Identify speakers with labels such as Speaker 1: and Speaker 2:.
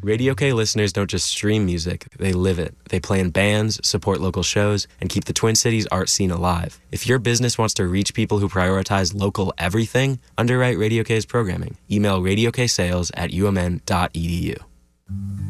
Speaker 1: Radio K listeners don't just stream music, they live it. They play in bands, support local shows, and keep the Twin Cities art scene alive. If your business wants to reach people who prioritize local everything, underwrite Radio K's programming. Email radioksales@umn.edu.